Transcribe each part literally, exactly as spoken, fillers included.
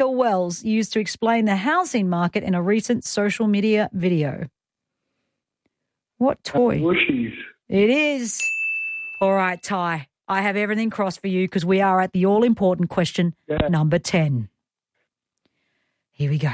Raquel Wells used to explain the housing market in a recent social media video? What toy? Wooshies. It is. All right, Ty. I have everything crossed for you because we are at the all-important question Yeah. number ten. Here we go.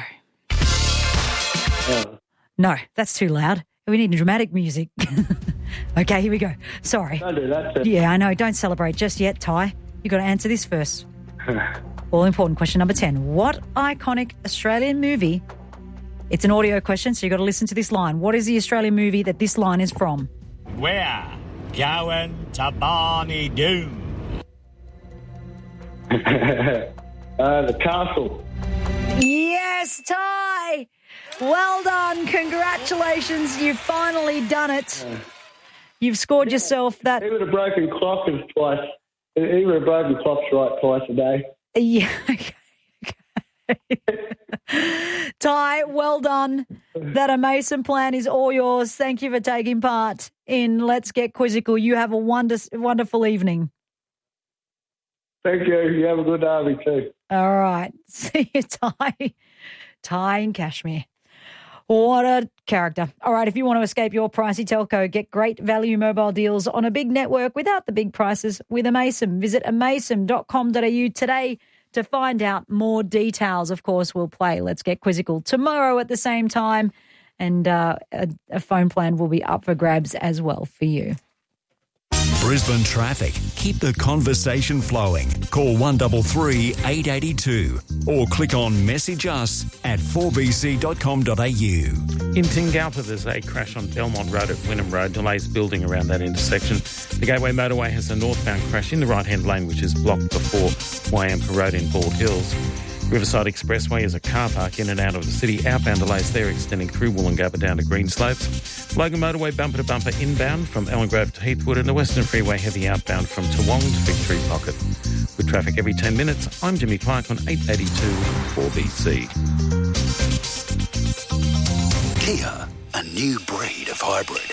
Oh. No, that's too loud. We need dramatic music. Okay, here we go. Sorry. Don't do that. Sir. Yeah, I know. Don't celebrate just yet, Ty. You've got to answer this first. All-important question number ten. What iconic Australian movie... It's an audio question, so you've got to listen to this line. What is the Australian movie that this line is from? We're going to Barney Doon. uh, the castle. Yes, Ty! Well done. Congratulations. You've finally done it. You've scored yourself that... Even a broken clock is twice. Even a broken clock's right twice a day. Yeah, okay. Ty, well done. That Amason plan is all yours. Thank you for taking part in Let's Get Quizzical. You have a wonder, wonderful evening. Thank you. You have a good day too. All right. See you, Ty. Ty in Kashmir. What a character. All right, if you want to escape your pricey telco, get great value mobile deals on a big network without the big prices with Amason. Visit amason dot com dot a u today to find out more details. Of course, we'll play Let's Get Quizzical tomorrow at the same time, and uh, a, a phone plan will be up for grabs as well for you. Brisbane traffic. Keep the conversation flowing. Call one three three, eight eight two or click on message us at four b c dot com dot a u. In Tingalpa, there's a crash on Belmont Road at Wynnum Road. Delays building around that intersection. The Gateway Motorway has a northbound crash in the right-hand lane, which is blocked before Wyampa Road in Bald Hills. Riverside Expressway is a car park in and out of the city. Outbound delays there extending through Woolloongabba down to Greenslopes. Logan Motorway bumper to bumper inbound from Ellen Grove to Heathwood, and the Western Freeway heavy outbound from Toowong to Victory Pocket. With traffic every ten minutes, I'm Jimmy Clark on eight eighty-two four B C. Kia, a new breed of hybrid.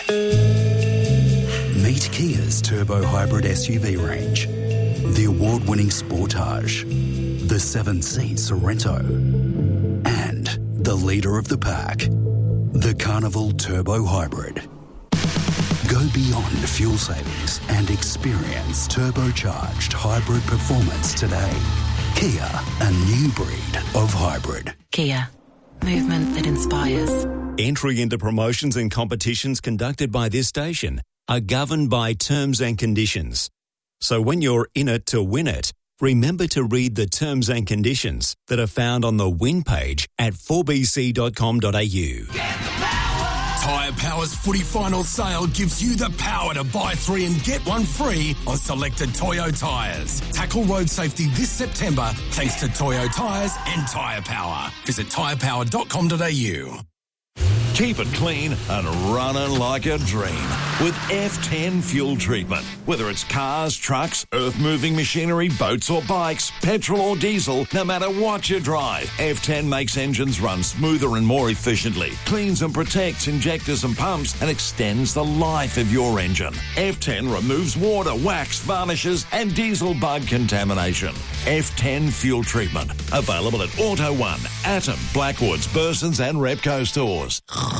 Meet Kia's turbo hybrid S U V range. The award-winning Sportage, the seven-seat Sorrento, and the leader of the pack, the Carnival Turbo Hybrid. Go beyond fuel savings and experience turbocharged hybrid performance today. Kia, a new breed of hybrid. Kia, movement that inspires. Entry into promotions and competitions conducted by this station are governed by terms and conditions. So when you're in it to win it, remember to read the terms and conditions that are found on the win page at four b c dot com dot a u. Tyre Power's footy final sale gives you the power to buy three and get one free on selected Toyo tyres. Tackle road safety this September thanks to Toyo tyres and Tyre Power. Visit tyre power dot com dot a u. Keep it clean and running like a dream with F ten fuel treatment. Whether it's cars, trucks, earth-moving machinery, boats or bikes, petrol or diesel, no matter what you drive, F ten makes engines run smoother and more efficiently, cleans and protects injectors and pumps, and extends the life of your engine. F ten removes water, wax, varnishes and diesel bug contamination. F ten fuel treatment. Available at Auto One, Atom, Blackwoods, Burson's and Repco stores.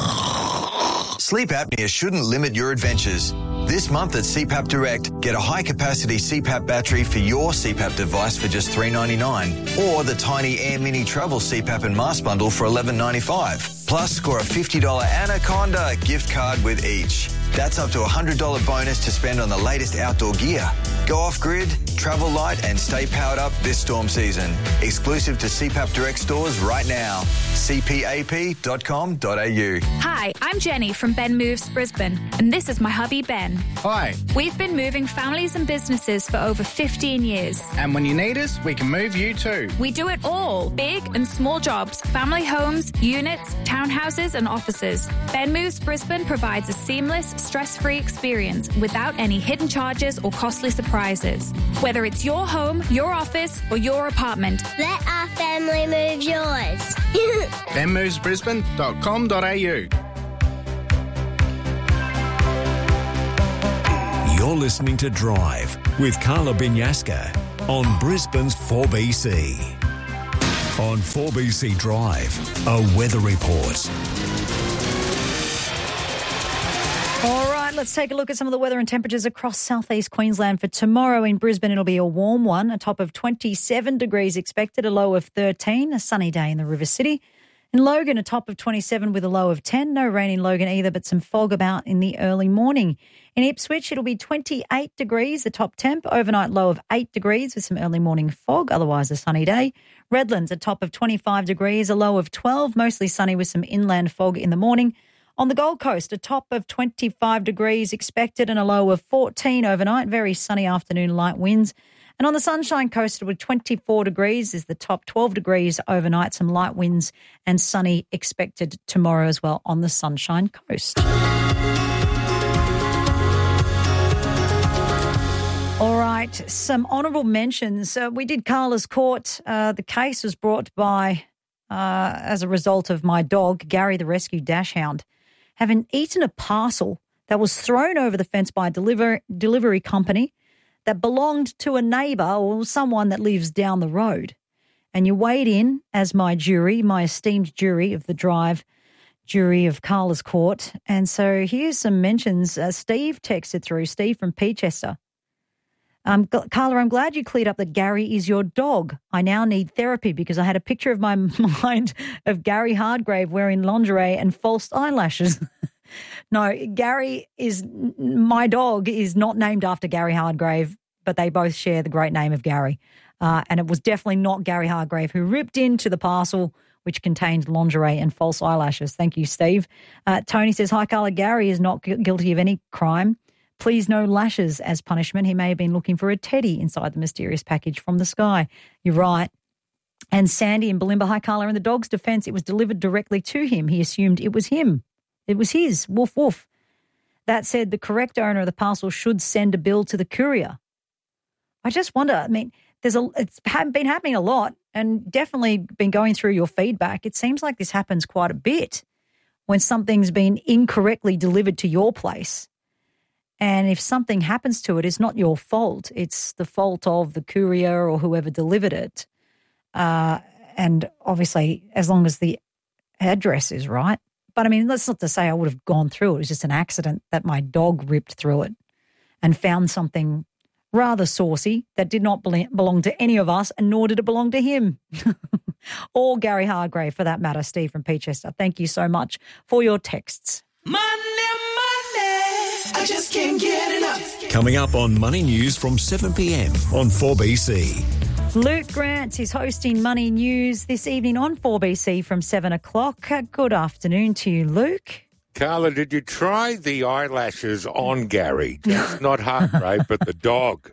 Sleep apnea shouldn't limit your adventures. This month at C PAP Direct, get a high-capacity C PAP battery for your C PAP device for just three dollars ninety-nine, or the Tiny Air Mini Travel C PAP and Mask Bundle for eleven dollars ninety-five. Plus, score a fifty dollars Anaconda gift card with each. That's up to a one hundred dollars bonus to spend on the latest outdoor gear. Go off-grid, travel light and stay powered up this storm season. Exclusive to C PAP Direct stores right now. c p a p dot com dot a u. Hi, I'm Jenny from Ben Moves Brisbane, and this is my hubby Ben. Hi. We've been moving families and businesses for over fifteen years. And when you need us, we can move you too. We do it all. Big and small jobs, family homes, units, townhouses and offices. Ben Moves Brisbane provides a seamless, stress-free experience without any hidden charges or costly surprises. Whether it's your home, your office or your apartment. Let our family move yours. ben moves brisbane dot com dot a u. You're listening to Drive with Carla Binyaska on Brisbane's four B C. On four B C Drive, a weather report. All right, let's take a look at some of the weather and temperatures across southeast Queensland for tomorrow. In Brisbane, it'll be a warm one, a top of twenty-seven degrees expected, a low of thirteen, a sunny day in the River City. In Logan, a top of twenty-seven with a low of ten. No rain in Logan either, but some fog about in the early morning. In Ipswich, it'll be twenty-eight degrees, the top temp. Overnight low of eight degrees with some early morning fog, otherwise a sunny day. Redlands, a top of twenty-five degrees, a low of twelve, mostly sunny with some inland fog in the morning. On the Gold Coast, a top of twenty-five degrees expected and a low of fourteen overnight. Very sunny afternoon, light winds. And on the Sunshine Coast, with twenty-four degrees is the top, twelve degrees overnight, some light winds and sunny expected tomorrow as well on the Sunshine Coast. All right, some honourable mentions. Uh, we did Carla's Court. Uh, the case was brought by, uh, as a result of my dog, Gary the Rescue Dachshund, having eaten a parcel that was thrown over the fence by a deliver, delivery company that belonged to a neighbour or someone that lives down the road. And you weighed in as my jury, my esteemed jury of the Drive jury of Carla's Court. And so here's some mentions. Uh, Steve texted through, Steve from Peachester. Um, Carla, I'm glad you cleared up that Gary is your dog. I now need therapy because I had a picture of my mind of Gary Hardgrave wearing lingerie and false eyelashes. No, Gary is, my dog is not named after Gary Hardgrave, but they both share the great name of Gary. Uh, and it was definitely not Gary Hardgrave who ripped into the parcel which contained lingerie and false eyelashes. Thank you, Steve. Uh, Tony says, hi, Carla, Gary is not gu- guilty of any crime. Please no lashes as punishment. He may have been looking for a teddy inside the mysterious package from the sky. You're right. And Sandy in Balimba, hi, Carla, in the dog's defence, it was delivered directly to him. He assumed it was him. It was his. Woof, woof. That said, the correct owner of the parcel should send a bill to the courier. I just wonder, I mean, there's a, it's been happening a lot and definitely been going through your feedback. It seems like this happens quite a bit when something's been incorrectly delivered to your place. And if something happens to it, it's not your fault. It's the fault of the courier or whoever delivered it. Uh, and obviously, as long as the address is right. But, I mean, that's not to say I would have gone through it. It was just an accident that my dog ripped through it and found something rather saucy that did not belong to any of us, and nor did it belong to him. Or Gary Hargrave, for that matter, Steve from Peachester. Thank you so much for your texts. Money, money, I just can't get enough. Coming up on Money News from seven p.m. on four B C. Luke Grant is hosting Money News this evening on four B C from seven o'clock. Good afternoon to you, Luke. Carla, did you try the eyelashes on Gary? Just not Hargrave, but the dog.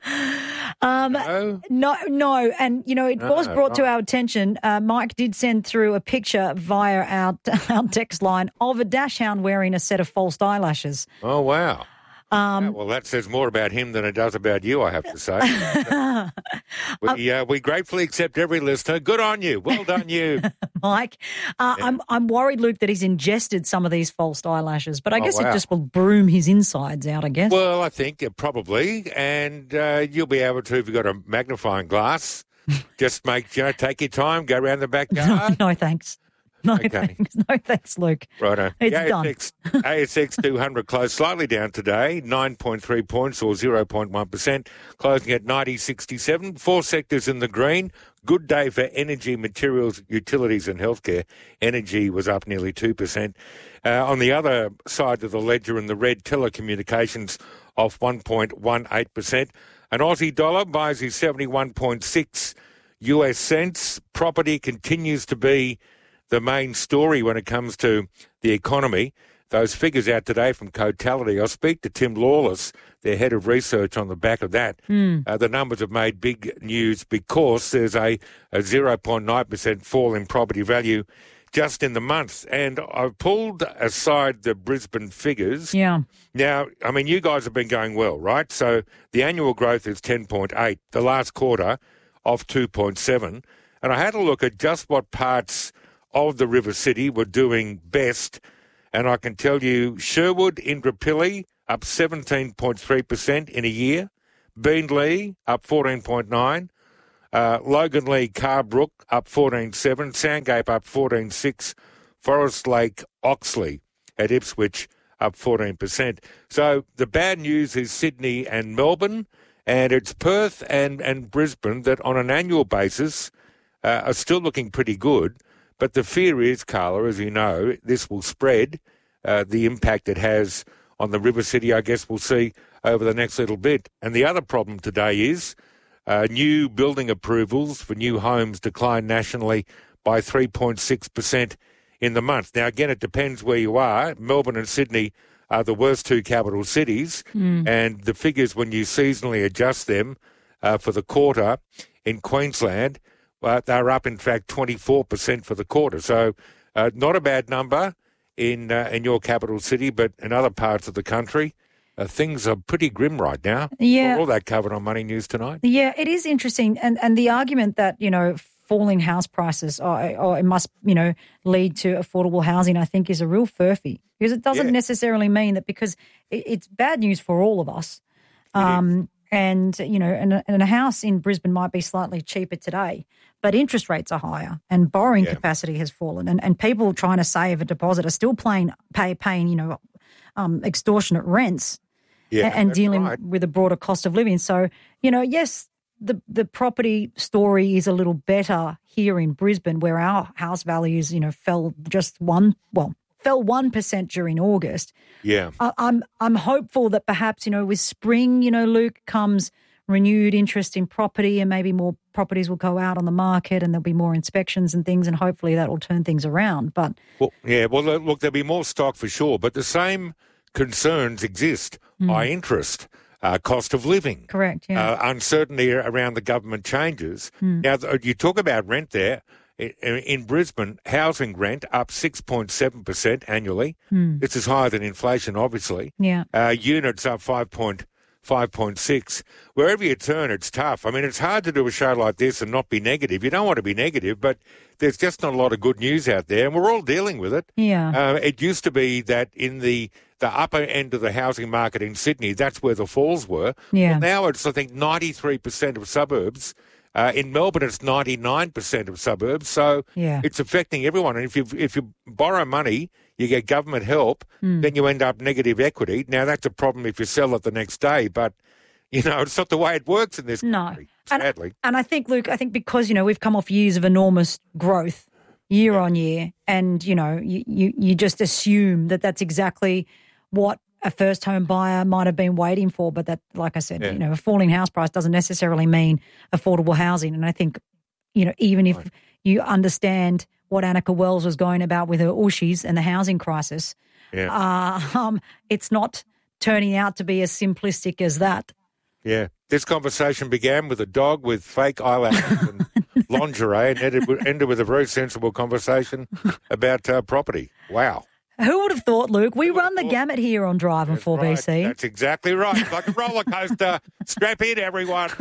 Um, no? no, no. And, you know, it No, was brought to right. our attention. Uh, Mike did send through a picture via our, our text line of a dachshund wearing a set of false eyelashes. Oh, wow. Um, Yeah, well, that says more about him than it does about you, I have to say. we, uh, we gratefully accept every listener. Good on you. Well done, you. Mike, uh, I'm I'm worried, Luke, that he's ingested some of these false eyelashes, but I Oh, guess wow. it just will broom his insides out, I guess. Well, I think uh, probably, and uh, you'll be able to, if you've got a magnifying glass, just make, you know, take your time, go around the backyard. no, thanks. No, Okay. thanks. No, thanks, Luke. Righto. It's the done. A S X, A S X two hundred closed slightly down today, nine point three points or zero point one percent, closing at ninety sixty-seven. Four sectors in the green. Good day for energy, materials, utilities and healthcare. Energy was up nearly two percent. Uh, on the other side of the ledger in the red, telecommunications off one point one eight percent. An Aussie dollar buys his seventy-one point six U S cents. Property continues to be the main story when it comes to the economy. Those figures out today from Cotality. I'll speak to Tim Lawless, their head of research, on the back of that. Mm. Uh, the numbers have made big news because there's a, a zero point nine percent fall in property value just in the month. And I've pulled aside the Brisbane figures. Yeah. Now, I mean, you guys have been going well, right? So the annual growth is ten point eight, the last quarter of two point seven. And I had a look at just what parts of the River City were doing best, and I can tell you Sherwood, Indooroopilly, up seventeen point three percent in a year, Beenleigh, up fourteen point nine, Uh, Logan Lee, Carbrook up fourteen seven, Sandgate up fourteen six, Forest Lake, Oxley at Ipswich up fourteen percent. So the bad news is Sydney and Melbourne, and it's Perth and, and Brisbane that on an annual basis uh, are still looking pretty good. But the fear is, Carla, as you know, this will spread. Uh, the impact it has on the River City, I guess we'll see over the next little bit. And the other problem today is uh, new building approvals for new homes declined nationally by three point six percent in the month. Now, again, it depends where you are. Melbourne and Sydney are the worst two capital cities, mm. and the figures, when you seasonally adjust them uh, for the quarter in Queensland, uh, they're up, in fact, twenty-four percent for the quarter. So uh, not a bad number in uh, in your capital city, but in other parts of the country, uh, things are pretty grim right now. Yeah. All that covered on Money News Tonight. Yeah, it is interesting. And, and the argument that, you know, falling house prices or, or it must, you know, lead to affordable housing, I think is a real furphy, because it doesn't yeah. necessarily mean that, because it, it's bad news for all of us. Um, and, you know, and a, and a house in Brisbane might be slightly cheaper today, but interest rates are higher and borrowing yeah. capacity has fallen, and, and people trying to save a deposit are still paying, pay, paying you know, um, extortionate rents yeah, and, and dealing right. with a broader cost of living. So, you know, yes, the the property story is a little better here in Brisbane, where our house values, you know, fell just one, well, fell one percent during August. Yeah. I, I'm I'm hopeful that perhaps, you know, with spring, you know, Luke, comes renewed interest in property, and maybe more properties will go out on the market and there'll be more inspections and things, and hopefully that will turn things around. But well, yeah, well, look, there'll be more stock for sure, but the same concerns exist. Mm. High interest, uh, cost of living. Correct, yeah. Uh, uncertainty around the government changes. Mm. Now, you talk about rent there. In Brisbane, housing rent up six point seven percent annually. Mm. This is higher than inflation, obviously. Yeah. Uh, units up five point six. Wherever you turn, it's tough. I mean, it's hard to do a show like this and not be negative. You don't want to be negative, but there's just not a lot of good news out there, and we're all dealing with it. Yeah. Uh, it used to be that in the, the upper end of the housing market in Sydney, that's where the falls were. Yeah. Well, now it's, I think, ninety-three percent of suburbs. Uh, in Melbourne, it's ninety-nine percent of suburbs, so yeah. it's affecting everyone. And if you if you borrow money, you get government help, mm. then you end up negative equity. Now, that's a problem if you sell it the next day, but, you know, it's not the way it works in this no. country, sadly. And, and I think, Luke, I think because, you know, we've come off years of enormous growth year yeah. on year, and, you know, you, you, you just assume that that's exactly what a first home buyer might have been waiting for, but that, like I said, yeah. you know, a falling house price doesn't necessarily mean affordable housing. And I think, you know, even if right. you understand what Annika Wells was going about with her Ushies and the housing crisis, yeah. uh, um, it's not turning out to be as simplistic as that. Yeah. This conversation began with a dog with fake eyelashes and lingerie, and ended, ended with a very sensible conversation about uh, property. Wow. Who would have thought, Luke? We run the gamut here on Drive and four B C. Right. That's exactly right. It's like a roller coaster. Strap in, everyone.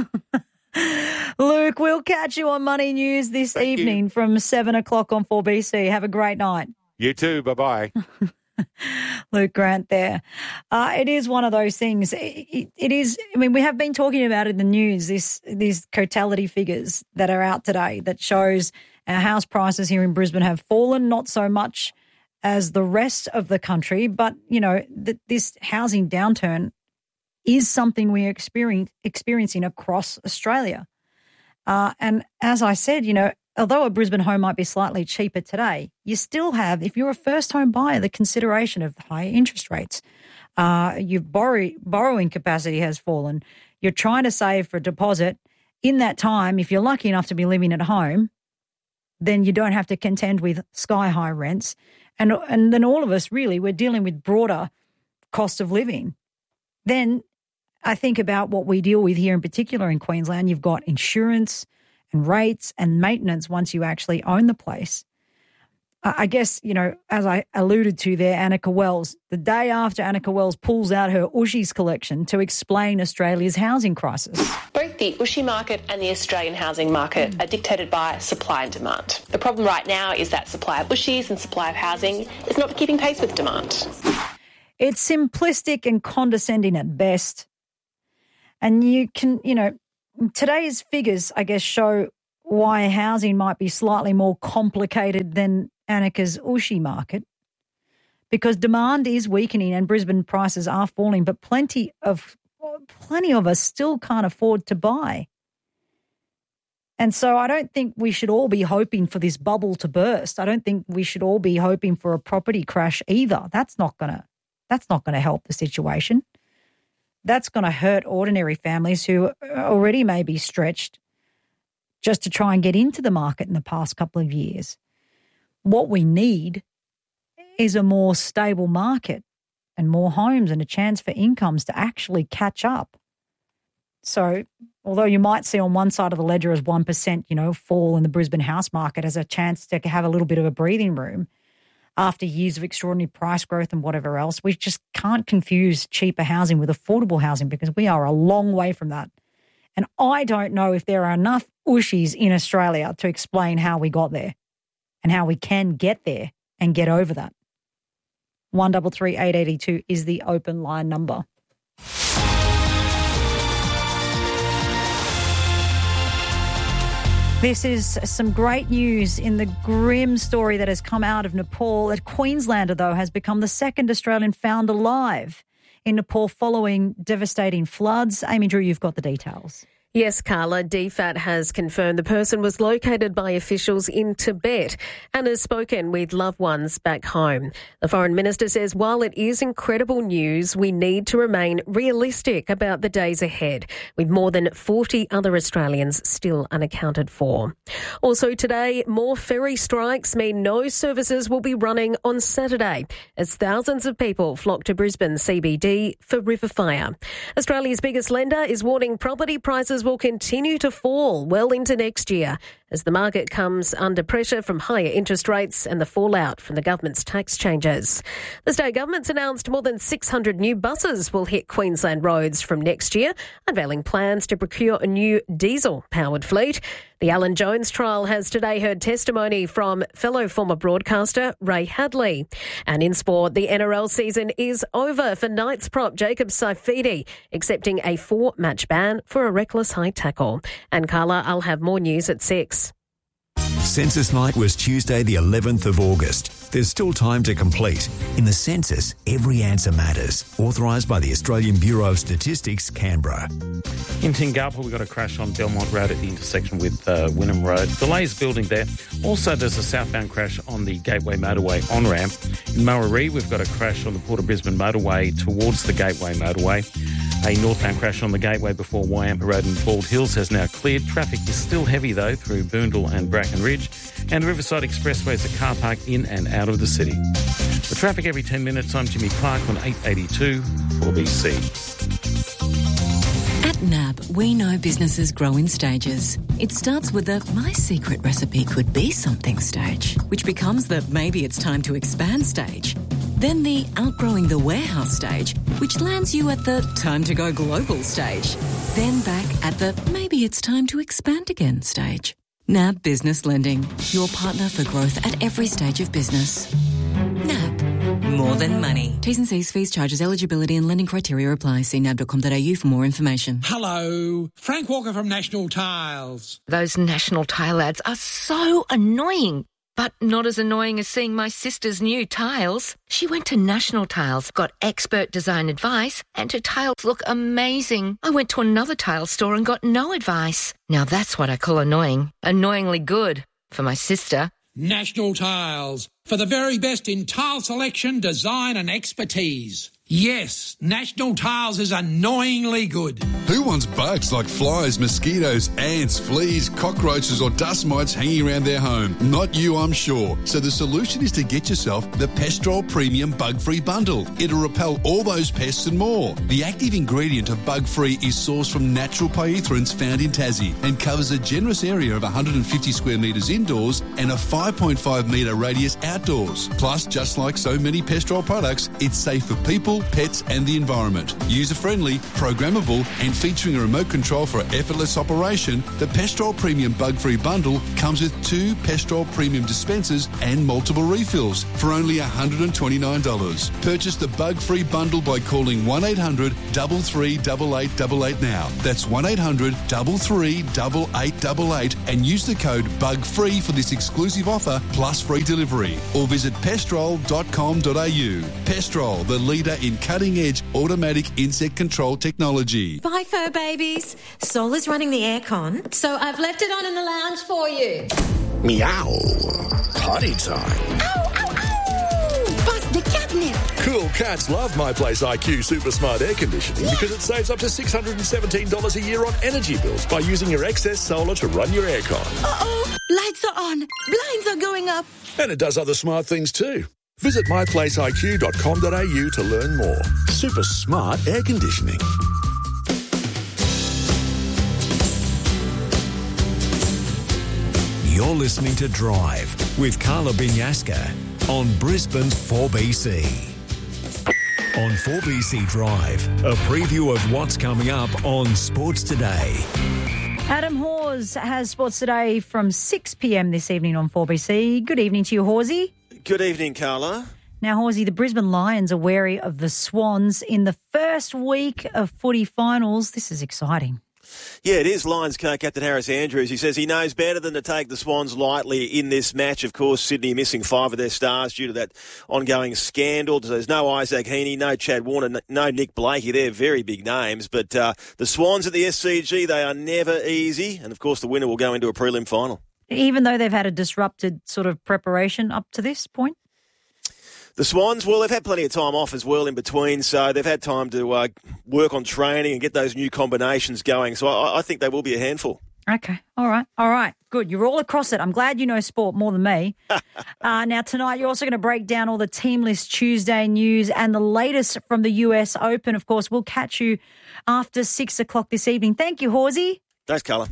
Luke, we'll catch you on Money News this Thank evening you. from seven o'clock on four B C. Have a great night. You too. Bye-bye. Luke Grant there. Uh, it is one of those things. It, it, it is, I mean, we have been talking about it in the news, this these totality figures that are out today that shows our house prices here in Brisbane have fallen, not so much as the rest of the country, but, you know, th- this housing downturn is something we're experience- experiencing across Australia. Uh, and as I said, you know, although a Brisbane home might be slightly cheaper today, you still have, if you're a first home buyer, the consideration of higher interest rates. Uh, your borrow- borrowing capacity has fallen. You're trying to save for a deposit. In that time, if you're lucky enough to be living at home, then you don't have to contend with sky-high rents. And and then all of us, really, we're dealing with broader cost of living. Then I think about what we deal with here in particular in Queensland. You've got insurance and rates and maintenance once you actually own the place. I guess, you know, as I alluded to there, Annika Wells, the day after Annika Wells pulls out her Ushies collection to explain Australia's housing crisis. Both the Ushi market and the Australian housing market are dictated by supply and demand. The problem right now is that supply of Ushies and supply of housing is not keeping pace with demand. It's simplistic and condescending at best. And you can, you know, today's figures, I guess, show why housing might be slightly more complicated than Annika's Ushi market, because demand is weakening and Brisbane prices are falling, but plenty of plenty of us still can't afford to buy. And so I don't think we should all be hoping for this bubble to burst. I don't think we should all be hoping for a property crash either. That's not gonna that's not gonna help the situation. That's going to hurt ordinary families who already may be stretched just to try and get into the market in the past couple of years. What we need is a more stable market and more homes and a chance for incomes to actually catch up. So although you might see on one side of the ledger as one percent, you know, fall in the Brisbane house market as a chance to have a little bit of a breathing room after years of extraordinary price growth and whatever else, we just can't confuse cheaper housing with affordable housing because we are a long way from that. And I don't know if there are enough Ushis in Australia to explain how we got there and how we can get there and get over that. one three three eight eight two is the open line number. This is some great news in the grim story that has come out of Nepal. A Queenslander, though, has become the second Australian found alive in Nepal following devastating floods. Amy Drew, you've got the details. Yes, Carla, D F A T has confirmed the person was located by officials in Tibet and has spoken with loved ones back home. The Foreign Minister says while it is incredible news, we need to remain realistic about the days ahead, with more than forty other Australians still unaccounted for. Also today, more ferry strikes mean no services will be running on Saturday as thousands of people flock to Brisbane C B D for river fire. Australia's biggest lender is warning property prices will continue to fall well into next year as the market comes under pressure from higher interest rates and the fallout from the government's tax changes. The state government's announced more than six hundred new buses will hit Queensland roads from next year, unveiling plans to procure a new diesel-powered fleet. The Alan Jones trial has today heard testimony from fellow former broadcaster Ray Hadley. And in sport, the N R L season is over for Knights prop Jacob Saifidi, accepting a four-match ban for a reckless high tackle. And Carla, I'll have more news at six. Census night was Tuesday the eleventh of August. There's still time to complete. In the census, every answer matters. Authorised by the Australian Bureau of Statistics, Canberra. In Tingalpa, we've got a crash on Belmont Road at the intersection with uh, Wynnum Road. Delays building there. Also, there's a southbound crash on the Gateway Motorway on-ramp. In Murray, we've got a crash on the Port of Brisbane Motorway towards the Gateway Motorway. A northbound crash on the Gateway before Wyampa Road in Bald Hills has now cleared. Traffic is still heavy, though, through Boondall and Bracken Ridge. And Riverside Expressway is a car park in and out of the city. The traffic every ten minutes. I'm Jimmy Clark on eight eighty-two four B C. At N A B, we know businesses grow in stages. It starts with the my secret recipe could be something stage, which becomes the maybe it's time to expand stage. Then the outgrowing the warehouse stage, which lands you at the time to go global stage. Then back at the maybe it's time to expand again stage. N A B Business Lending, your partner for growth at every stage of business. N A B, more than money. T's and C's, fees, charges, eligibility and lending criteria apply. See nab dot com dot a u for more information. Hello, Frank Walker from National Tiles. Those National Tile ads are so annoying. But not as annoying as seeing my sister's new tiles. She went to National Tiles, got expert design advice, and her tiles look amazing. I went to another tile store and got no advice. Now that's what I call annoying. Annoyingly good for my sister. National Tiles, for the very best in tile selection, design and expertise. Yes, National Tiles is annoyingly good. Who wants bugs like flies, mosquitoes, ants, fleas, cockroaches or dust mites hanging around their home? Not you, I'm sure. So the solution is to get yourself the Pestrol Premium Bug-Free Bundle. It'll repel all those pests and more. The active ingredient of Bug-Free is sourced from natural pyrethrins found in Tassie and covers a generous area of one hundred fifty square metres indoors and a five point five metre radius outdoors. Plus, just like so many Pestrol products, it's safe for people, people, pets and the environment. User-friendly, programmable and featuring a remote control for effortless operation, the Pestrol Premium Bug-Free Bundle comes with two Pestrol Premium dispensers and multiple refills for only one hundred twenty-nine dollars. Purchase the Bug-Free Bundle by calling one eight hundred, three three eight eight eight eight now. That's one eight hundred, three three eight eight eight eight and use the code BUGFREE for this exclusive offer plus free delivery. Or visit pestrol dot com dot a u. Pestrol, the leader in cutting-edge automatic insect control technology. Bye, fur babies. Sol is running the aircon, so I've left it on in the lounge for you. Meow. Potty time. Ow, ow, ow! Bust the catnip. Cool cats love My Place I Q Super Smart Air Conditioning yeah. because it saves up to six hundred seventeen dollars a year on energy bills by using your excess solar to run your aircon. Uh-oh, lights are on, blinds are going up. And it does other smart things too. Visit my place I Q dot com dot a u to learn more. Super smart air conditioning. You're listening to Drive with Carla Binyaska on Brisbane's four B C. On four B C Drive, a preview of what's coming up on Sports Today. Adam Hawes has Sports Today from six p.m. this evening on four B C. Good evening to you, Horsey. Good evening, Carla. Now, Horsey, the Brisbane Lions are wary of the Swans in the first week of footy finals. This is exciting. Yeah, it is. Lions co-captain Harris Andrews. He says he knows better than to take the Swans lightly in this match. Of course, Sydney missing five of their stars due to that ongoing scandal. There's no Isaac Heaney, no Chad Warner, no Nick Blakey. They're very big names. But uh, the Swans at the S C G, they are never easy. And, of course, the winner will go into a prelim final. Even though they've had a disrupted sort of preparation up to this point? The Swans, well, they've had plenty of time off as well in between, so they've had time to uh, work on training and get those new combinations going. So I, I think they will be a handful. Okay. All right. All right. Good. You're all across it. I'm glad you know sport more than me. uh, now, tonight, you're also going to break down all the Team List Tuesday news and the latest from the U S Open. Of course, we'll catch you after six o'clock this evening. Thank you, Horsey. Thanks, Carla.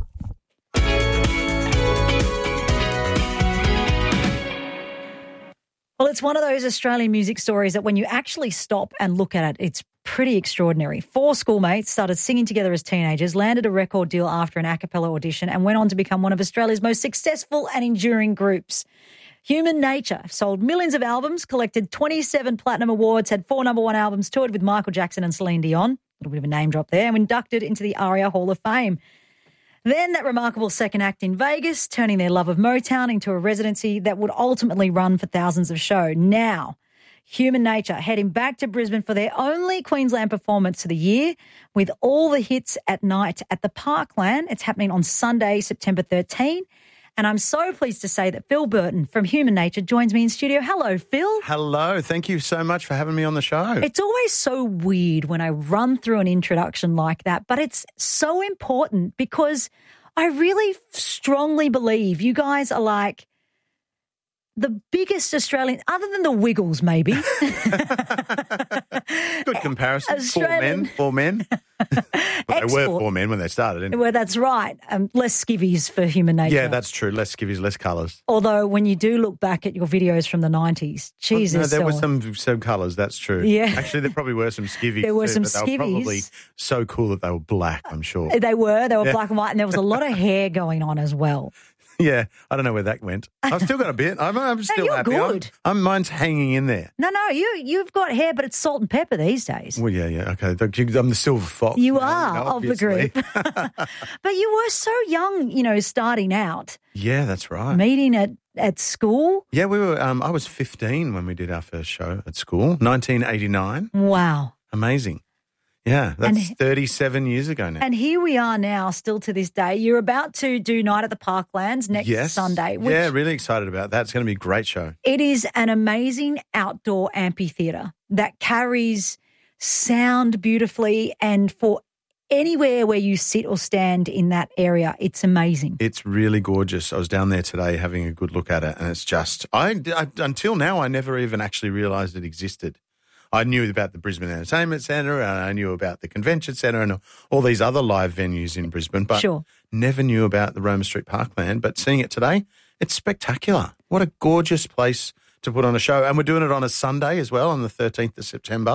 Well, it's one of those Australian music stories that when you actually stop and look at it, it's pretty extraordinary. Four schoolmates started singing together as teenagers, landed a record deal after an a cappella audition, and went on to become one of Australia's most successful and enduring groups. Human Nature sold millions of albums, collected twenty-seven platinum awards, had four number one albums, toured with Michael Jackson and Celine Dion, a little bit of a name drop there, and inducted into the ARIA Hall of Fame. Then that remarkable second act in Vegas, turning their love of Motown into a residency that would ultimately run for thousands of shows. Now, Human Nature heading back to Brisbane for their only Queensland performance of the year with all the hits at night at the Parkland. It's happening on Sunday, September thirteenth. And I'm so pleased to say that Phil Burton from Human Nature joins me in studio. Hello, Phil. Hello. Thank you so much for having me on the show. It's always so weird when I run through an introduction like that, but it's so important because I really strongly believe you guys are like the biggest Australian, other than the Wiggles maybe. Good comparison. Australian. Four men. Four men. Well, they were four men when they started, didn't Well, that's right. Um, less skivvies for Human Nature. Yeah, that's true. Less skivvies, less colours. Although when you do look back at your videos from the nineties, Jesus. Well, no, there so were some some colours, that's true. Yeah. Actually, there probably were some skivvies. There were too, some but they were probably skivvies. so cool that they were black, I'm sure. They were. They were Yeah. black and white, and there was a lot of hair going on as well. Yeah, I don't know where that went. I've still got a bit. I'm, I'm still you're happy. I'm- good. I'm, mine's hanging in there. No, no, you, you've got hair, but it's salt and pepper these days. Well, yeah, yeah, okay. I'm the silver fox. You now, are you know, of the obviously. group. But you were so young, you know, starting out, Yeah, that's right. meeting at, at school. Yeah, we were. Um, I was fifteen when we did our first show at school, nineteen eighty-nine. Wow. Amazing. Yeah, that's And- thirty-seven years ago now. And here we are now, still to this day. You're about to do Night at the Parklands next yes. Sunday. Which Yeah, really excited about that. It's going to be a great show. It is an amazing outdoor amphitheatre that carries sound beautifully, and for anywhere where you sit or stand in that area, it's amazing. It's really gorgeous. I was down there today having a good look at it, and it's just, I, I until now, I never even actually realised it existed. I knew about the Brisbane Entertainment Centre, and I knew about the Convention Centre and all these other live venues in Brisbane, but Sure. never knew about the Roma Street Parkland. But seeing it today, it's spectacular. What a gorgeous place to put on a show. And we're doing it on a Sunday as well, on the thirteenth of September.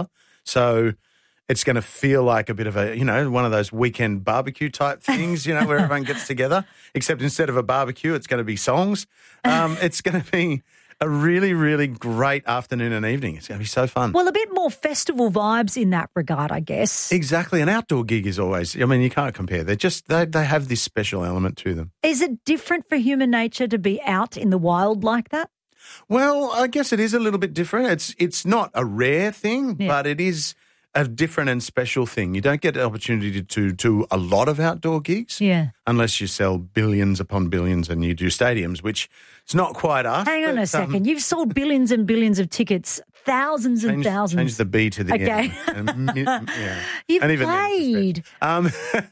So it's going to feel like a bit of a, you know, one of those weekend barbecue type things, you know, where everyone gets together, except instead of a barbecue, it's going to be songs. Um, it's going to be a really, really great afternoon and evening. It's going to be so fun. Well, a bit more festival vibes in that regard, I guess. Exactly. An outdoor gig is always, I mean, you can't compare. They're just, they, they have this special element to them. Is it different for human nature to be out in the wild like that? Well, I guess it is a little bit different. It's it's not a rare thing, Yeah. but it is a different and special thing. You don't get the opportunity to do a lot of outdoor gigs Yeah. unless you sell billions upon billions and you do stadiums, which is not quite us. Hang on but, a second. um, You've sold billions and billions of tickets, thousands and change, thousands. change the B to the Okay. N. And, yeah. You've And even then, played um,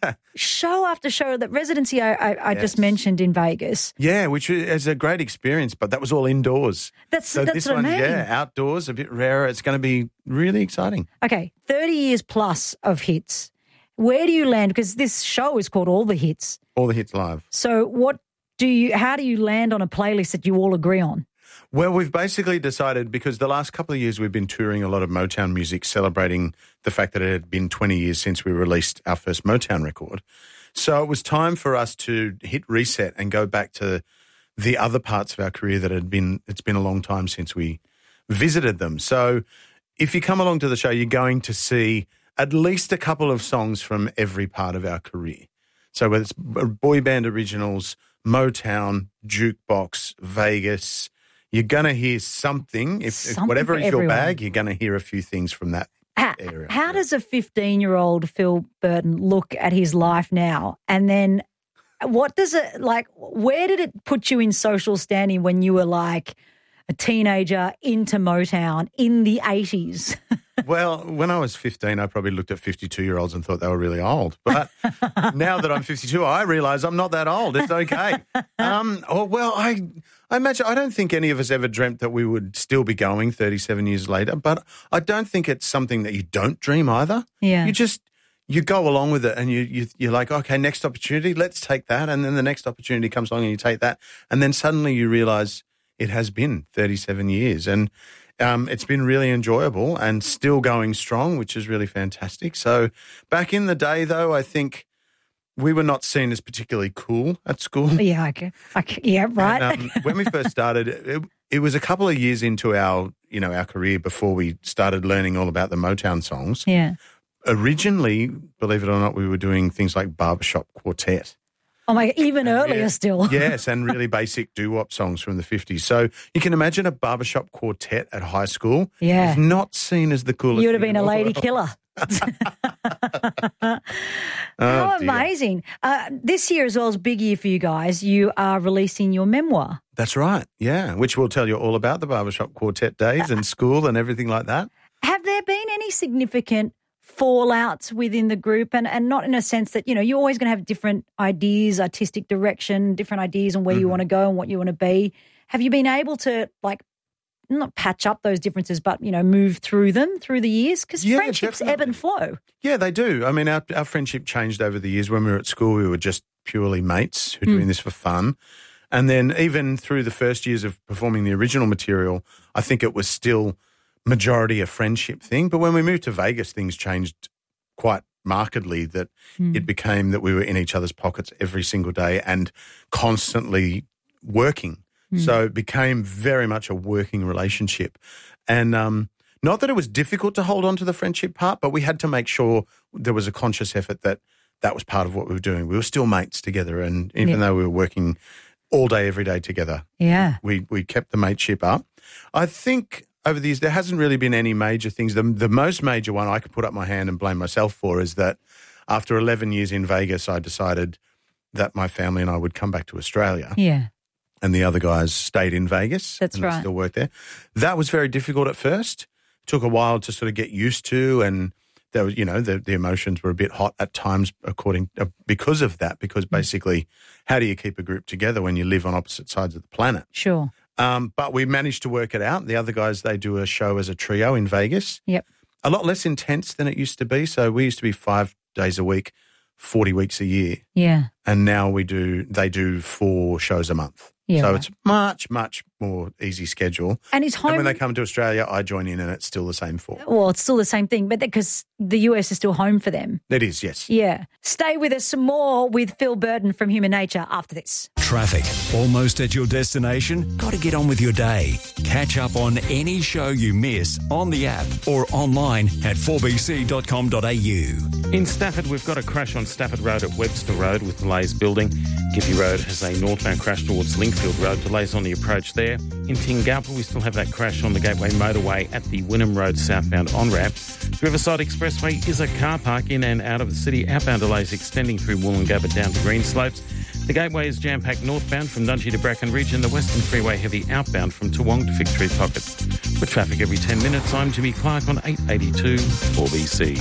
show after show. That residency I, I, I just Yes. mentioned in Vegas. yeah, which is a great experience, but that was all indoors. That's- so that's this what I one, mean. yeah, outdoors, a bit rarer. It's going to be really exciting. Okay, thirty years plus of hits. Where do you land? Because this show is called All the Hits. All the hits live. So what do you? How do you land on a playlist that you all agree on? Well, we've basically decided, because the last couple of years we've been touring a lot of Motown music, celebrating the fact that it had been twenty years since we released our first Motown record. So it was time for us to hit reset and go back to the other parts of our career that had been, it's been a long time since we visited them. So if you come along to the show, you're going to see at least a couple of songs from every part of our career. So whether it's boy band originals, Motown, jukebox, Vegas, you're going to hear something. If, if Something whatever for is your everyone. bag, you're going to hear a few things from that How, area. how does a fifteen-year-old Phil Burton look at his life now? And then what does it, like, where did it put you in social standing when you were like a teenager into Motown in the eighties? Well, when I was fifteen, I probably looked at fifty-two-year-olds and thought they were really old. But now that I'm fifty-two, I realise I'm not that old. It's okay. Um, oh, well, I, I imagine, I don't think any of us ever dreamt that we would still be going thirty-seven years later, but I don't think it's something that you don't dream either. Yeah. You just, you go along with it and you, you, you're like, okay, next opportunity, let's take that. And then the next opportunity comes along and you take that. And then suddenly you realise it has been thirty-seven years. And Um, it's been really enjoyable and still going strong, which is really fantastic. So back in the day, though, I think we were not seen as particularly cool at school. Yeah, okay. okay. Yeah, right. And, um, when we first started, it, it was a couple of years into our, you know, our career before we started learning all about the Motown songs. Yeah. Originally, believe it or not, we were doing things like barbershop quartet. Oh my, even earlier Yeah. still. Yes, and really basic doo-wop songs from the fifties. So you can imagine a barbershop quartet at high school. Yeah. Is not seen as the coolest. You would have thing been in a the lady world. killer. Oh, How dear. amazing. Uh, this year as well is a big year for you guys. You are releasing your memoir. That's right, yeah, which will tell you all about the barbershop quartet days and school and everything like that. Have there been any significant fallouts within the group, and, and not in a sense that, you know, you're always going to have different ideas, artistic direction, different ideas on where Mm-hmm. you want to go and what you want to be. Have you been able to, like, not patch up those differences, but, you know, move through them through the years? Because Yeah, friendships ebb and flow. Yeah, they do. I mean, our, our friendship changed over the years. When we were at school, we were just purely mates who were Mm. doing this for fun. And then even through the first years of performing the original material, I think it was still majority a friendship thing. But when we moved to Vegas, things changed quite markedly, that Mm. it became that we were in each other's pockets every single day and constantly working. Mm. So it became very much a working relationship. And um, not that it was difficult to hold on to the friendship part, but we had to make sure there was a conscious effort that that was part of what we were doing. We were still mates together. And even Yeah. though we were working all day, every day together, Yeah. we, we kept the mateship up. I think over the years, there hasn't really been any major things. The, the most major one I could put up my hand and blame myself for is that after eleven years in Vegas, I decided that my family and I would come back to Australia. Yeah. And the other guys stayed in Vegas. That's and they right. still work there. That was very difficult at first. Took a while to sort of get used to, and there was, you know, the, the emotions were a bit hot at times according uh, because of that, because basically how do you keep a group together when you live on opposite sides of the planet? Sure. Um, but we managed to work it out. The other guys, they do a show as a trio in Vegas. Yep. A lot less intense than it used to be. So we used to be five days a week, forty weeks a year. Yeah. And now we do, they do four shows a month. Yeah, so right. it's much, much more easy schedule. And his home. And when they come to Australia, I join in, and it's still the same for. Well, it's still the same thing, but because the U S is still home for them. It is, yes. Yeah. Stay with us some more with Phil Burton from Human Nature after this. Traffic. Almost at your destination? Got to get on with your day. Catch up on any show you miss on the app or online at four b c dot com dot a u. In Stafford, we've got a crash on Stafford Road at Webster Road with delays building. Gippy Road has a northbound crash towards Linkfield Road, delays on the approach there. In Tingalpa, we still have that crash on the Gateway Motorway at the Wynnum Road southbound on-ramp. Riverside Expressway is a car park in and out of the city. Outbound delays extending through Wollongabba down to Greenslopes. The Gateway is jam-packed northbound from Dungey to Brackenridge, and the Western Freeway heavy outbound from Toowong to Fig Tree Pocket. With traffic every ten minutes, I'm Jimmy Clark on eight eighty-two four B C.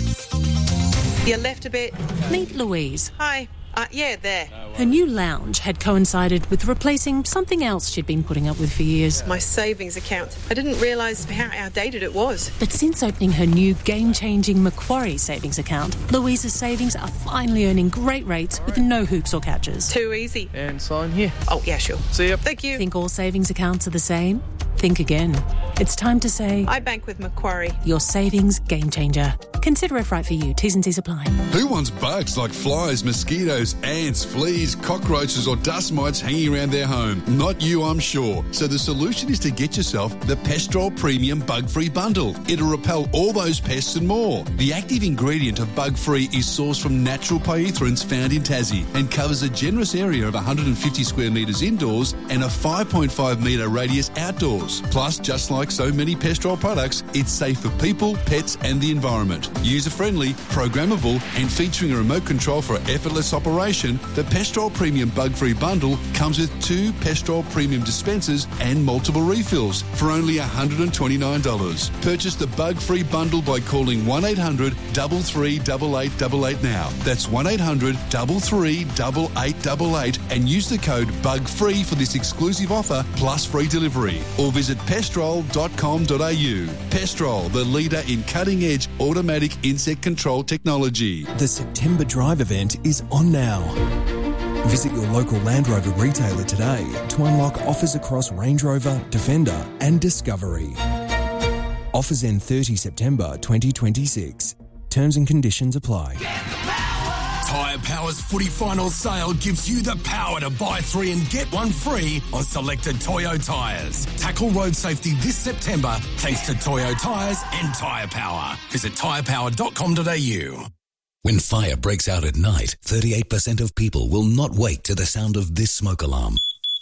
You left a bit. Meet Louise. Hi. Uh, yeah, there. Her new lounge had coincided with replacing something else she'd been putting up with for years. My savings account. I didn't realise how outdated it was. But since opening her new game-changing Macquarie savings account, Louise's savings are finally earning great rates with no hoops or catches. Too easy. And sign here. Oh, yeah, sure. See ya. Thank you. Think all savings accounts are the same? Think again. It's time to say... I bank with Macquarie. Your savings game changer. Consider if right for you. T's and C's apply. Who wants bugs like flies, mosquitoes, ants, fleas, cockroaches or dust mites hanging around their home? Not you, I'm sure. So the solution is to get yourself the Pestrol Premium Bug-Free Bundle. It'll repel all those pests and more. The active ingredient of Bug-Free is sourced from natural pyrethroids found in Tassie and covers a generous area of one hundred fifty square metres indoors and a five point five metre radius outdoors. Plus, just like so many Pestrol products, it's safe for people, pets and the environment. User-friendly, programmable and featuring a remote control for effortless operation, the Pestrol Premium Bug-Free Bundle comes with two Pestrol Premium dispensers and multiple refills for only one hundred twenty-nine dollars. Purchase the Bug-Free Bundle by calling one eight hundred three three eight eight eight eight now. That's one eight hundred three three eight eight eight eight and use the code BUGFREE for this exclusive offer plus free delivery. Or visit pestrol dot com dot a u. Pestrol, the leader in cutting-edge automatic insect control technology. The September Drive event is on now. Visit your local Land Rover retailer today to unlock offers across Range Rover, Defender and Discovery. Offers end thirtieth September twenty twenty-six. Terms and conditions apply. Tyre Power's footy final sale gives you the power to buy three and get one free on selected Toyo tyres. Tackle road safety this September thanks to Toyo tyres and Tyre Power. Visit tyre power dot com dot a u. When fire breaks out at night, thirty-eight percent of people will not wake to the sound of this smoke alarm.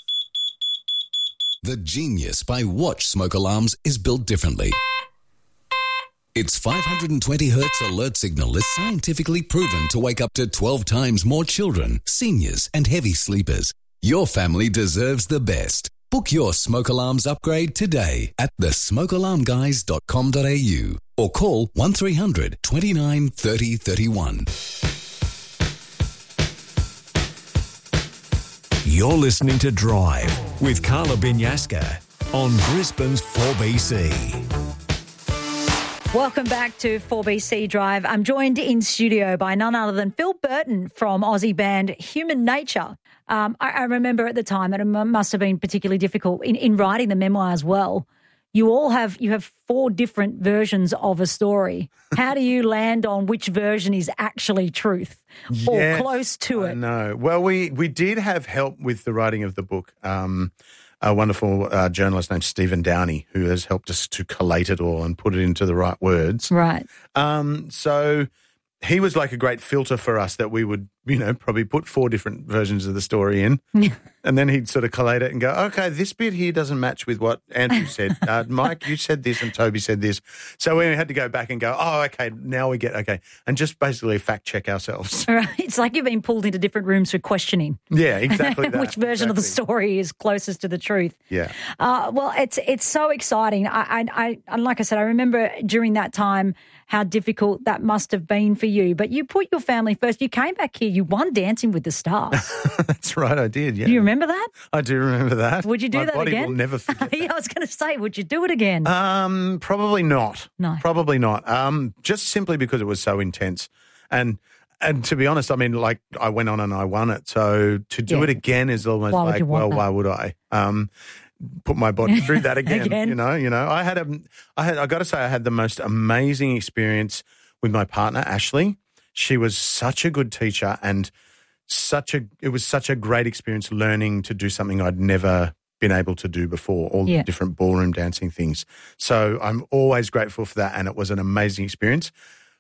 The genius by Watch smoke alarms is built differently. Its five hundred twenty hertz alert signal is scientifically proven to wake up to twelve times more children, seniors and heavy sleepers. Your family deserves the best. Book your smoke alarms upgrade today at the smoke alarm guys dot com dot a u or call one three hundred twenty-nine thirty thirty-one. You're listening to Drive with Carla Binyaska on Brisbane's four B C. Welcome back to four B C Drive. I'm joined in studio by none other than Phil Burton from Aussie band Human Nature. Um, I, I remember at the time that it must have been particularly difficult in, in writing the memoir as well. You all have you have four different versions of a story. How do you land on which version is actually truth or Yes, close to it? No, well, we we did have help with the writing of the book. Um, a wonderful uh, journalist named Stephen Downey, who has helped us to collate it all and put it into the right words. Right. Um, so he was like a great filter for us that we would, you know, probably put four different versions of the story in. And then he'd sort of collate it and go, okay, this bit here doesn't match with what Andrew said. Uh, Mike, you said this and Toby said this. So we had to go back and go, oh, okay, now we get, okay. And just basically fact check ourselves. Right. It's like you've been pulled into different rooms for questioning. Yeah, exactly that. Which version exactly. of the story is closest to the truth? Yeah. Uh, well, it's it's so exciting. I, I, I, and like I said, I remember during that time how difficult that must have been for you. But you put your family first. You came back here. You won Dancing with the Stars. That's right, I did, yeah. Do you remember that? I do remember that. Would you do My that body again? will never forget Yeah, I was going to say, would you do it again? Um, probably not. No. Probably not. Um, just simply because it was so intense. And and to be honest, I mean, like, I went on and I won it. So to do Yeah. it again is almost Why would like, you want well, that? why would I? Um, put my body through that again. Again. You know, you know. I had a, I had, I got to say, I had the most amazing experience with my partner Ashley. She was such a good teacher, and such a, it was such a great experience learning to do something I'd never been able to do before, all Yeah. the different ballroom dancing things. So I'm always grateful for that, and it was an amazing experience.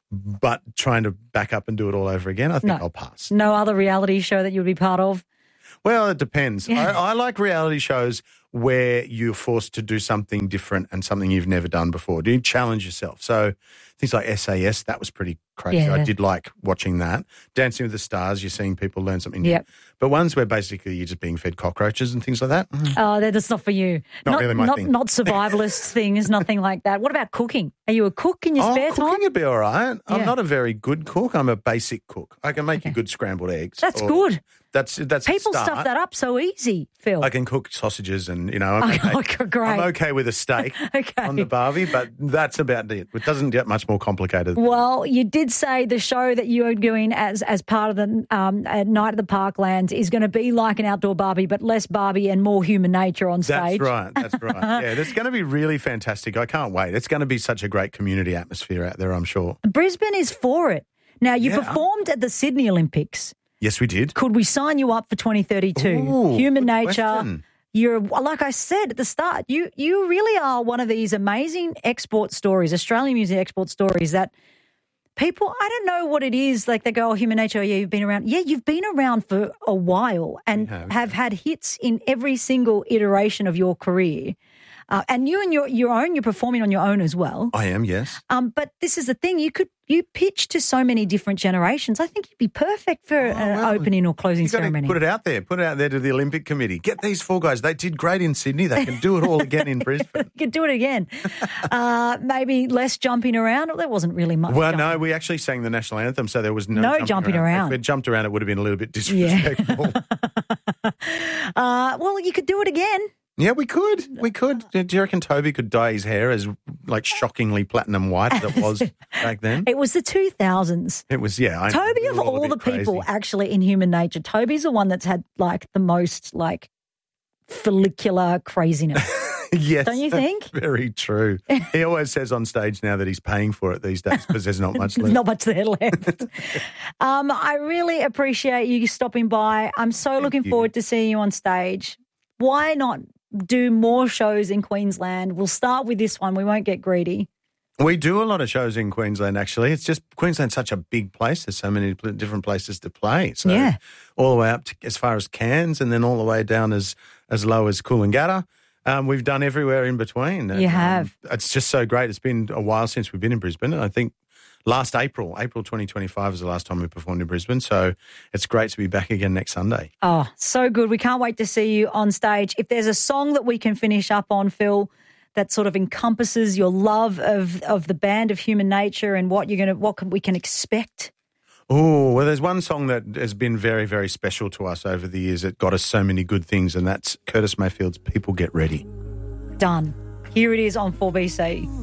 But trying to back up and do it all over again, I think No. I'll pass. No other reality show that you would be part of? Well, it depends. Yeah. I, I like reality shows where you're forced to do something different and something you've never done before. Do you challenge yourself? So things like S A S, that was pretty crazy. Yeah. I did like watching that. Dancing with the Stars, you're seeing people learn something new. Yep. But ones where basically you're just being fed cockroaches and things like that. mm, Oh, that- that's not for you. Not really my not, thing. Not survivalist things, nothing like that. What about cooking? Are you a cook in your Oh, spare cooking time? would be all right. I'm Yeah. not a very good cook. I'm a basic cook. I can make you good scrambled eggs. That's or- good. That's that's a People start. stuff that up so easy, Phil. I can cook sausages and, you know, I'm Oh, okay, great. I'm okay with a steak Okay. on the barbie, but that's about it. It doesn't get much more complicated. Well, you did say the show that you are doing as as part of the um, at Night at the Parklands is going to be like an outdoor Barbie, but less Barbie and more human nature on stage. That's right. That's right. Yeah, it's going to be really fantastic. I can't wait. It's going to be such a great community atmosphere out there, I'm sure. Brisbane is for it. Now, you Yeah. performed at the Sydney Olympics. Yes, we did. Could we sign you up for twenty thirty-two? Ooh, Human good nature. question. You're, like I said at the start, you you really are one of these amazing export stories, Australian music export stories that people, I don't know what it is, like they go, oh, human nature, yeah, you've been around. Yeah, you've been around for a while and have, have had hits in every single iteration of your career. Uh, and you and your, your own, you're performing on your own as well. I am, yes. Um, but this is the thing, you could you pitch to so many different generations. I think you'd be perfect for an well, opening or closing You've got to ceremony. put it out there. Put it out there to the Olympic Committee. Get these four guys. They did great in Sydney. They can do it all again in Brisbane. You could do it again. uh, maybe less jumping around. There wasn't really much. Well, jumping. no, we actually sang the national anthem, so there was no, No jumping, jumping around. If we'd jumped around, it would have been a little bit Yeah. disrespectful. Uh, well, you could do it again. Yeah, we could. We could. Do you reckon Toby could dye his hair as like shockingly platinum white as it was back then? It was the two thousands. It was, yeah. I know. Toby, We of were all a the bit people crazy. actually in human nature, Toby's the one that's had like the most like follicular craziness. Yes. Don't you think? Very true. He always says on stage now that he's paying for it these days because there's not much There's left. not much there left. um, I really appreciate you stopping by. I'm so looking you. forward to seeing you on stage. Why not do more shows in Queensland? We'll start with this one. We won't get greedy. We do a lot of shows in Queensland, actually. It's just Queensland's such a big place. There's so many pl- different places to play. So Yeah. all the way up to as far as Cairns and then all the way down as, as low as Coolangatta. Um, we've done everywhere in between. You have. Um, it's just so great. It's been a while since we've been in Brisbane. I think last April, April twenty twenty-five was the last time we performed in Brisbane. So it's great to be back again next Sunday. Oh, so good. We can't wait to see you on stage. If there's a song that we can finish up on, Phil, that sort of encompasses your love of, of the band of Human Nature and what you're gonna what can, we can expect. Oh, well, there's one song that has been very, very special to us over the years. It got us so many good things, and that's Curtis Mayfield's People Get Ready. Done. Here it is on four B C.